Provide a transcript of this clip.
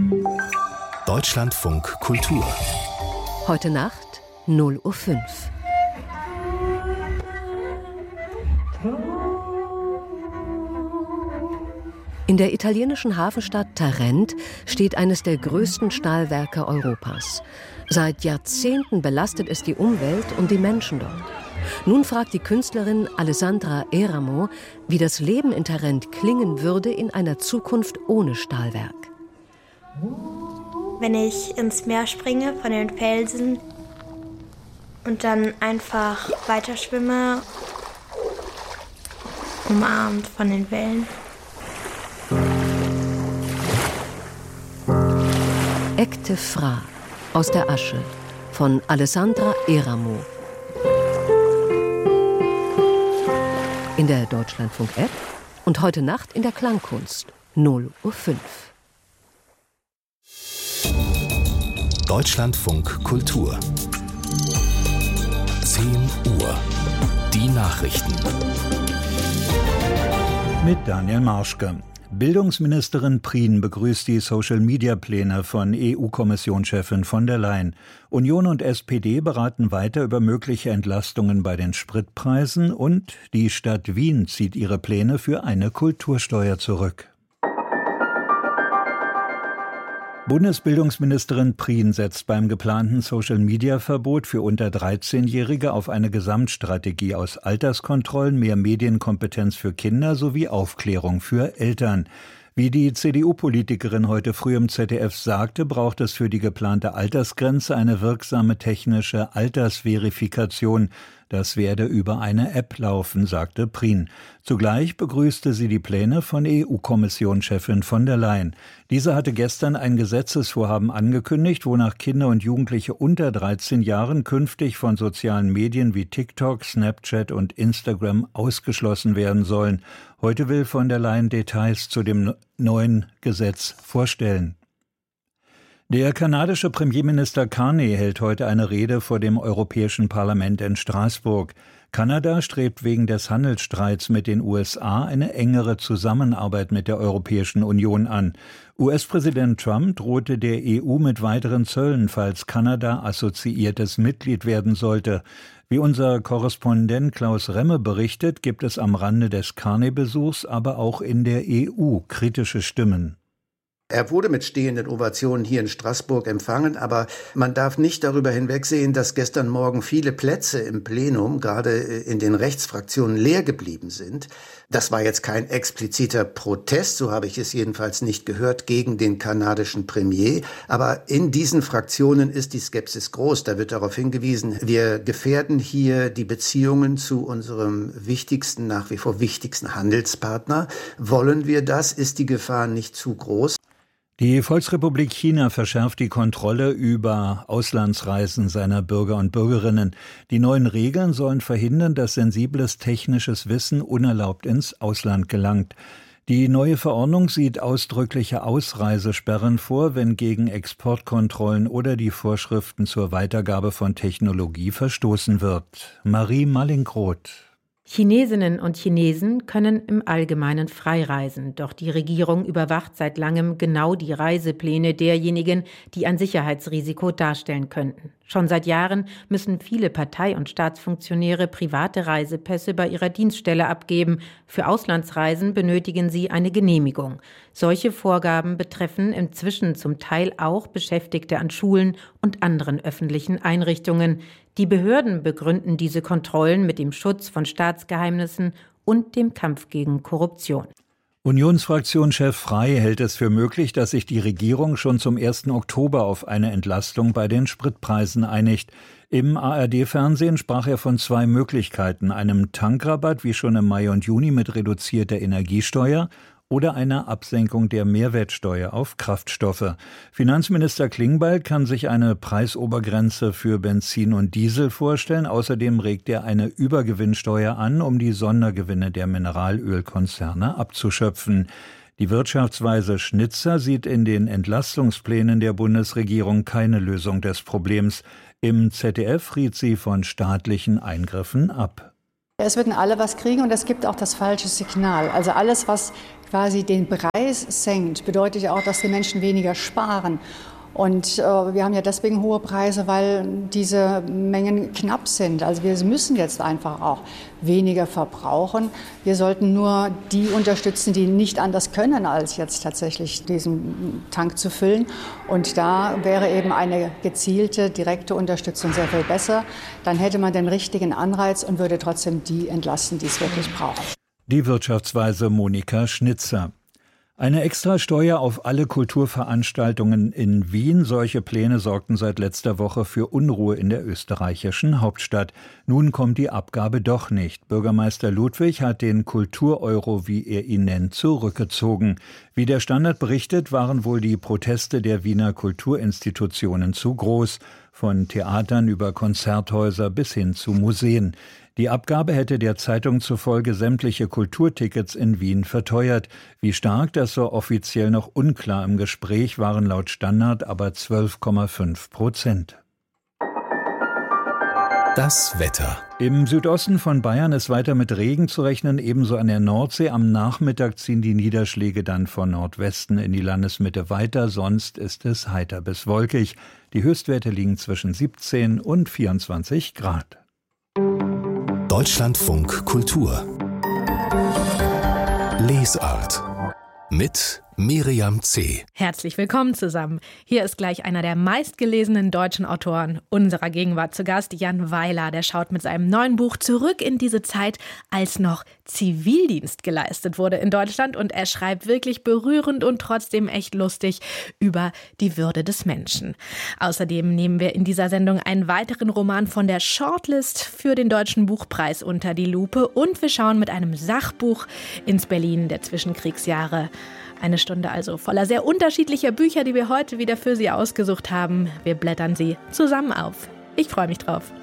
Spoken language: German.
Deutschlandfunk Kultur. Heute Nacht 0:05 Uhr. In der italienischen Hafenstadt Tarent steht eines der größten Stahlwerke Europas. Seit Jahrzehnten belastet es die Umwelt und die Menschen dort. Nun fragt die Künstlerin Alessandra Eramo, wie das Leben in Tarent klingen würde in einer Zukunft ohne Stahlwerk. Wenn ich ins Meer springe von den Felsen und dann einfach weiterschwimme, umarmt von den Wellen. Ekte Fra aus der Asche von Alessandra Eramo. In der Deutschlandfunk-App und heute Nacht in der Klangkunst 0:05 Uhr. Deutschlandfunk Kultur. 10 Uhr. Die Nachrichten. Mit Daniel Marschke. Bildungsministerin Prien begrüßt die Social-Media-Pläne von EU-Kommissionschefin von der Leyen. Union und SPD beraten weiter über mögliche Entlastungen bei den Spritpreisen und die Stadt Wien zieht ihre Pläne für eine Kultursteuer zurück. Bundesbildungsministerin Prien setzt beim geplanten Social-Media-Verbot für unter 13-Jährige auf eine Gesamtstrategie aus Alterskontrollen, mehr Medienkompetenz für Kinder sowie Aufklärung für Eltern. Wie die CDU-Politikerin heute früh im ZDF sagte, braucht es für die geplante Altersgrenze eine wirksame technische Altersverifikation. Das werde über eine App laufen, sagte Prien. Zugleich begrüßte sie die Pläne von EU-Kommissionschefin von der Leyen. Diese hatte gestern ein Gesetzesvorhaben angekündigt, wonach Kinder und Jugendliche unter 13 Jahren künftig von sozialen Medien wie TikTok, Snapchat und Instagram ausgeschlossen werden sollen. Heute will von der Leyen Details zu dem neuen Gesetz vorstellen. Der kanadische Premierminister Carney hält heute eine Rede vor dem Europäischen Parlament in Straßburg. Kanada strebt wegen des Handelsstreits mit den USA eine engere Zusammenarbeit mit der Europäischen Union an. US-Präsident Trump drohte der EU mit weiteren Zöllen, falls Kanada assoziiertes Mitglied werden sollte. Wie unser Korrespondent Klaus Remme berichtet, gibt es am Rande des Carney-Besuchs aber auch in der EU kritische Stimmen. Er wurde mit stehenden Ovationen hier in Straßburg empfangen, aber man darf nicht darüber hinwegsehen, dass gestern Morgen viele Plätze im Plenum, gerade in den Rechtsfraktionen, leer geblieben sind. Das war jetzt kein expliziter Protest, so habe ich es jedenfalls nicht gehört, gegen den kanadischen Premier. Aber in diesen Fraktionen ist die Skepsis groß. Da wird darauf hingewiesen, wir gefährden hier die Beziehungen zu unserem wichtigsten, nach wie vor wichtigsten Handelspartner. Wollen wir das? Ist die Gefahr nicht zu groß? Die Volksrepublik China verschärft die Kontrolle über Auslandsreisen seiner Bürger und Bürgerinnen. Die neuen Regeln sollen verhindern, dass sensibles technisches Wissen unerlaubt ins Ausland gelangt. Die neue Verordnung sieht ausdrückliche Ausreisesperren vor, wenn gegen Exportkontrollen oder die Vorschriften zur Weitergabe von Technologie verstoßen wird. Marie Mallinckroth. Chinesinnen und Chinesen können im Allgemeinen frei reisen, doch die Regierung überwacht seit langem genau die Reisepläne derjenigen, die ein Sicherheitsrisiko darstellen könnten. Schon seit Jahren müssen viele Partei- und Staatsfunktionäre private Reisepässe bei ihrer Dienststelle abgeben. Für Auslandsreisen benötigen sie eine Genehmigung. Solche Vorgaben betreffen inzwischen zum Teil auch Beschäftigte an Schulen und anderen öffentlichen Einrichtungen. Die Behörden begründen diese Kontrollen mit dem Schutz von Staatsgeheimnissen und dem Kampf gegen Korruption. Unionsfraktionschef Frey hält es für möglich, dass sich die Regierung schon zum 1. Oktober auf eine Entlastung bei den Spritpreisen einigt. Im ARD-Fernsehen sprach er von 2 Möglichkeiten, einem Tankrabatt wie schon im Mai und Juni mit reduzierter Energiesteuer oder einer Absenkung der Mehrwertsteuer auf Kraftstoffe. Finanzminister Klingbeil kann sich eine Preisobergrenze für Benzin und Diesel vorstellen. Außerdem regt er eine Übergewinnsteuer an, um die Sondergewinne der Mineralölkonzerne abzuschöpfen. Die Wirtschaftsweise Schnitzer sieht in den Entlastungsplänen der Bundesregierung keine Lösung des Problems. Im ZDF riet sie von staatlichen Eingriffen ab. Es würden alle was kriegen und es gibt auch das falsche Signal. Also alles, was quasi den Preis senkt, bedeutet ja auch, dass die Menschen weniger sparen. Und wir haben ja deswegen hohe Preise, weil diese Mengen knapp sind. Also wir müssen jetzt einfach auch weniger verbrauchen. Wir sollten nur die unterstützen, die nicht anders können, als jetzt tatsächlich diesen Tank zu füllen. Und da wäre eben eine gezielte, direkte Unterstützung sehr viel besser. Dann hätte man den richtigen Anreiz und würde trotzdem die entlasten, die es wirklich brauchen. Die Wirtschaftsweise Monika Schnitzer. Eine Extrasteuer auf alle Kulturveranstaltungen in Wien. Solche Pläne sorgten seit letzter Woche für Unruhe in der österreichischen Hauptstadt. Nun kommt die Abgabe doch nicht. Bürgermeister Ludwig hat den Kultureuro, wie er ihn nennt, zurückgezogen. Wie der Standard berichtet, waren wohl die Proteste der Wiener Kulturinstitutionen zu groß. Von Theatern über Konzerthäuser bis hin zu Museen. Die Abgabe hätte der Zeitung zufolge sämtliche Kulturtickets in Wien verteuert. Wie stark, das war offiziell noch unklar. Im Gespräch waren laut Standard aber 12,5%. Das Wetter. Im Südosten von Bayern ist weiter mit Regen zu rechnen, ebenso an der Nordsee. Am Nachmittag ziehen die Niederschläge dann von Nordwesten in die Landesmitte weiter, sonst ist es heiter bis wolkig. Die Höchstwerte liegen zwischen 17 und 24 Grad. Deutschlandfunk Kultur. Lesart. Mit Miriam C. Herzlich willkommen zusammen. Hier ist gleich einer der meistgelesenen deutschen Autoren unserer Gegenwart zu Gast, Jan Weiler. Der schaut mit seinem neuen Buch zurück in diese Zeit, als noch Zivildienst geleistet wurde in Deutschland. Und er schreibt wirklich berührend und trotzdem echt lustig über die Würde des Menschen. Außerdem nehmen wir in dieser Sendung einen weiteren Roman von der Shortlist für den Deutschen Buchpreis unter die Lupe. Und wir schauen mit einem Sachbuch ins Berlin der Zwischenkriegsjahre. Eine Stunde also voller sehr unterschiedlicher Bücher, die wir heute wieder für Sie ausgesucht haben. Wir blättern sie zusammen auf. Ich freue mich drauf.